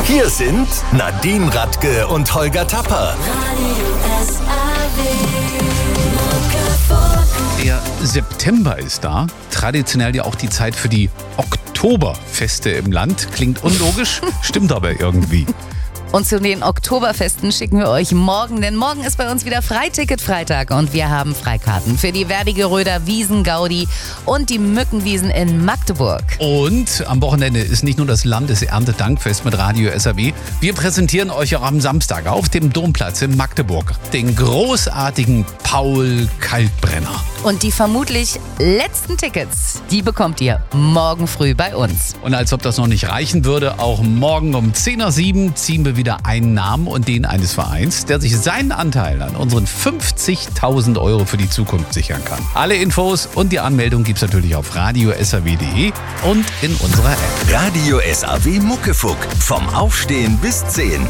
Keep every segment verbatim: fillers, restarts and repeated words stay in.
Hier sind Nadine Radke und Holger Tapper. Der September ist da. Traditionell ja auch die Zeit für die Oktoberfeste im Land. Klingt unlogisch, stimmt aber irgendwie. Und zu den Oktoberfesten schicken wir euch morgen, denn morgen ist bei uns wieder Freiticket-Freitag und wir haben Freikarten für die Werdigeröder Wiesen-Gaudi und die Mückenwiesen in Magdeburg. Und am Wochenende ist nicht nur das Landeserntedankfest mit Radio S A W. Wir präsentieren euch auch am Samstag auf dem Domplatz in Magdeburg den großartigen Paul Kaltbrenner. Und die vermutlich letzten Tickets, die bekommt ihr morgen früh bei uns. Und als ob das noch nicht reichen würde, auch morgen um zehn Uhr sieben ziehen wir wieder einen Namen und den eines Vereins, der sich seinen Anteil an unseren fünfzigtausend Euro für die Zukunft sichern kann. Alle Infos und die Anmeldung gibt's natürlich auf radio s a w punkt d e und in unserer App. Radio S A W Muckefuck. Vom Aufstehen bis zehn.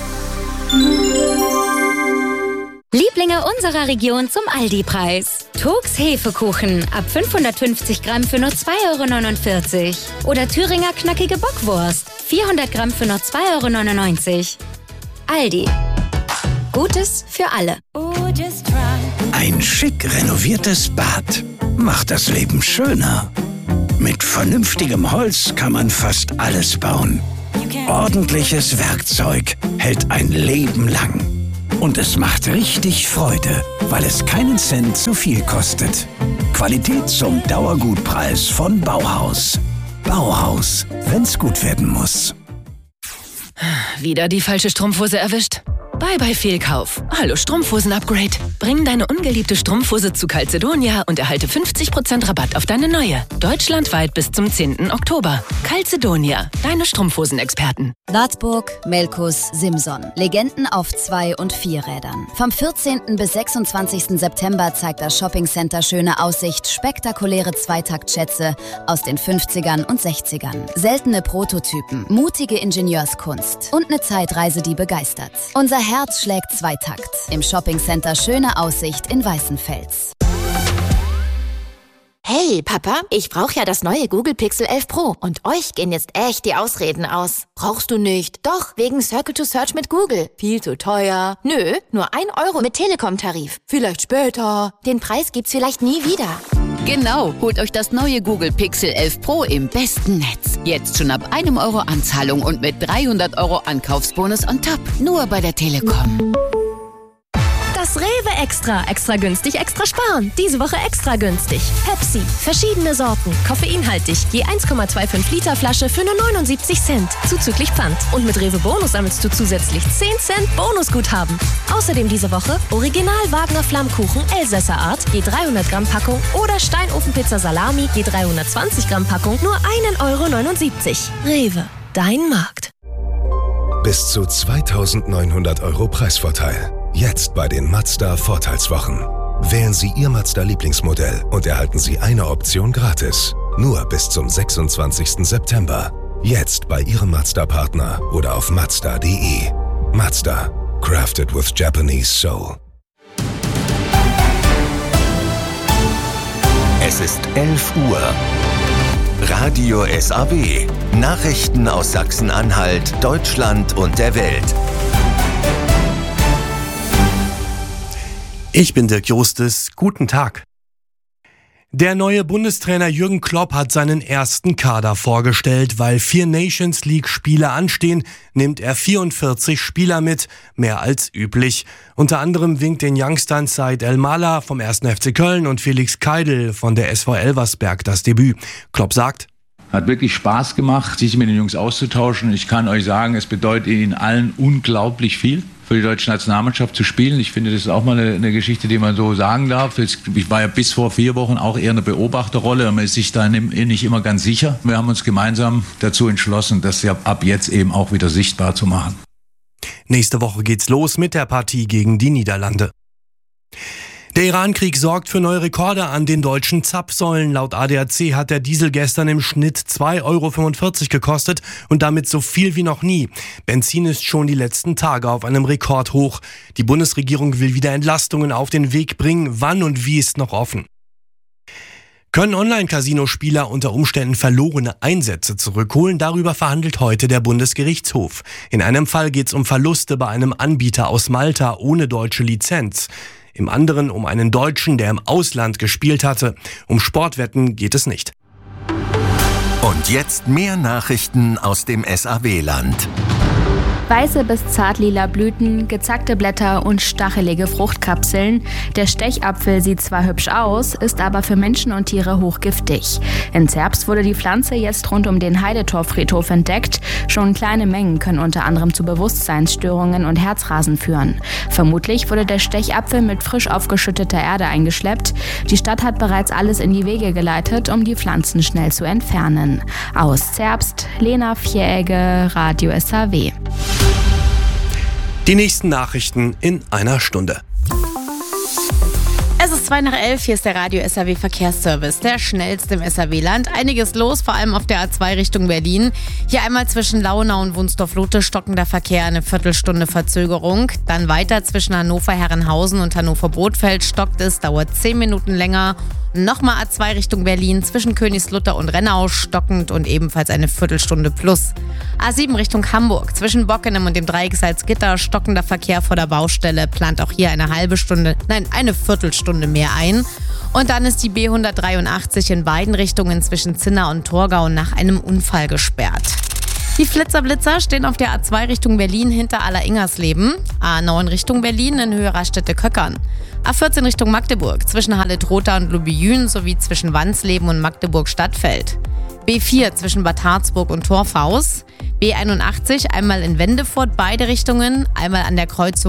Lieblinge unserer Region zum Aldi-Preis. Togs Hefekuchen ab fünfhundertfünfzig Gramm für nur zwei Euro neunundvierzig. Oder Thüringer knackige Bockwurst, vierhundert Gramm für nur zwei Euro neunundneunzig. Aldi. Gutes für alle. Ein schick renoviertes Bad macht das Leben schöner. Mit vernünftigem Holz kann man fast alles bauen. Ordentliches Werkzeug hält ein Leben lang. Und es macht richtig Freude, weil es keinen Cent zu viel kostet. Qualität zum Dauergutpreis von Bauhaus. Bauhaus, wenn's gut werden muss. Wieder die falsche Strumpfhose erwischt? Bye bye Fehlkauf. Hallo Strumpfhosen-Upgrade. Bring deine ungeliebte Strumpfhose zu Calzedonia und erhalte fünfzig Prozent Rabatt auf deine neue. Deutschlandweit bis zum zehnten Oktober. Calzedonia, deine Strumpfhosenexperten. Wartburg, Melkus, Simson. Legenden auf Zwei- und Vierrädern. Vom vierzehnten bis sechsundzwanzigsten September zeigt das Shoppingcenter Schöne Aussicht spektakuläre Zweitaktschätze aus den fünfzigern und sechzigern. Seltene Prototypen, mutige Ingenieurskunst und eine Zeitreise, die begeistert. Unser Herz schlägt Zweitakt im Shoppingcenter Schöne Aussicht in Weißenfels. Hey, Papa, ich brauche ja das neue Google Pixel elf Pro und euch gehen jetzt echt die Ausreden aus. Brauchst du nicht? Doch, wegen Circle to Search mit Google. Viel zu teuer. Nö, nur ein Euro mit Telekom-Tarif. Vielleicht später. Den Preis gibt's vielleicht nie wieder. Genau, holt euch das neue Google Pixel elf Pro im besten Netz. Jetzt schon ab einem Euro Anzahlung und mit dreihundert Euro Ankaufsbonus on top. Nur bei der Telekom. Das Rewe Extra. Extra günstig, extra sparen. Diese Woche extra günstig. Pepsi. Verschiedene Sorten. Koffeinhaltig. Je eins Komma fünfundzwanzig Liter Flasche für nur neunundsiebzig Cent. Zuzüglich Pfand. Und mit Rewe Bonus sammelst du zusätzlich zehn Cent Bonusguthaben. Außerdem diese Woche Original Wagner Flammkuchen Elsässer Art. Je dreihundert Gramm Packung. Oder Steinofenpizza Salami. Je dreihundertzwanzig Gramm Packung. Nur ein Euro neunundsiebzig. Rewe. Dein Markt. Bis zu zweitausendneunhundert Euro Preisvorteil. Jetzt bei den Mazda Vorteilswochen. Wählen Sie Ihr Mazda-Lieblingsmodell und erhalten Sie eine Option gratis. Nur bis zum sechsundzwanzigsten September. Jetzt bei Ihrem Mazda-Partner oder auf mazda punkt de. Mazda. Crafted with Japanese Soul. Es ist elf Uhr. Radio S A W. Nachrichten aus Sachsen-Anhalt, Deutschland und der Welt. Ich bin Dirk Jostes. Guten Tag. Der neue Bundestrainer Jürgen Klopp hat seinen ersten Kader vorgestellt. Weil vier Nations League-Spiele anstehen, nimmt er vierundvierzig Spieler mit, mehr als üblich. Unter anderem winkt den Youngstern Said El-Mala vom ersten F C Köln und Felix Keidel von der S V Elversberg das Debüt. Klopp sagt: Hat wirklich Spaß gemacht, sich mit den Jungs auszutauschen. Ich kann euch sagen, es bedeutet ihnen allen unglaublich viel, für die deutsche Nationalmannschaft zu spielen. Ich finde, das ist auch mal eine, eine Geschichte, die man so sagen darf. Ich war ja bis vor vier Wochen auch eher eine Beobachterrolle. Man ist sich da nicht immer ganz sicher. Wir haben uns gemeinsam dazu entschlossen, das ja ab jetzt eben auch wieder sichtbar zu machen. Nächste Woche geht's los mit der Partie gegen die Niederlande. Der Iran-Krieg sorgt für neue Rekorde an den deutschen Zapfsäulen. Laut A D A C hat der Diesel gestern im Schnitt zwei Euro fünfundvierzig gekostet und damit so viel wie noch nie. Benzin ist schon die letzten Tage auf einem Rekordhoch. Die Bundesregierung will wieder Entlastungen auf den Weg bringen. Wann und wie ist noch offen. Können Online-Casino-Spieler unter Umständen verlorene Einsätze zurückholen? Darüber verhandelt heute der Bundesgerichtshof. In einem Fall geht es um Verluste bei einem Anbieter aus Malta ohne deutsche Lizenz. Im anderen um einen Deutschen, der im Ausland gespielt hatte. Um Sportwetten geht es nicht. Und jetzt mehr Nachrichten aus dem S A W-Land. Weiße bis zartlila Blüten, gezackte Blätter und stachelige Fruchtkapseln. Der Stechapfel sieht zwar hübsch aus, ist aber für Menschen und Tiere hochgiftig. In Zerbst wurde die Pflanze jetzt rund um den Heidetorfriedhof entdeckt. Schon kleine Mengen können unter anderem zu Bewusstseinsstörungen und Herzrasen führen. Vermutlich wurde der Stechapfel mit frisch aufgeschütteter Erde eingeschleppt. Die Stadt hat bereits alles in die Wege geleitet, um die Pflanzen schnell zu entfernen. Aus Zerbst, Lena Vieregge, Radio S A W. Die nächsten Nachrichten in einer Stunde. Es ist zwei nach elf, hier ist der Radio S A W Verkehrsservice, der schnellste im S A W-Land. Einiges los, vor allem auf der A zwei Richtung Berlin. Hier einmal zwischen Launau und Wunsdorf-Lotte stockender Verkehr, eine Viertelstunde Verzögerung. Dann weiter zwischen Hannover-Herrenhausen und Hannover-Brodfeld stockt es, dauert zehn Minuten länger. Nochmal A zwei Richtung Berlin zwischen Königslutter und Rennau stockend und ebenfalls eine Viertelstunde plus. A sieben Richtung Hamburg zwischen Bockenem und dem Dreieck Salzgitter stockender Verkehr vor der Baustelle, plant auch hier eine halbe Stunde, nein, eine Viertelstunde mehr ein. Und dann ist die B hundertdreiundachtzig in beiden Richtungen zwischen Zinna und Torgau nach einem Unfall gesperrt. Die Flitzerblitzer stehen auf der A zwei Richtung Berlin hinter Aller-Ingersleben, A neun Richtung Berlin in Höhe Raststätte-Köckern, A vierzehn Richtung Magdeburg zwischen Halle-Trotha und Lubijün sowie zwischen Wandsleben und Magdeburg-Stadtfeld, B vier zwischen Bad Harzburg und Torfhaus, B einundachtzig einmal in Wendefurt beide Richtungen, einmal an der Kreuzung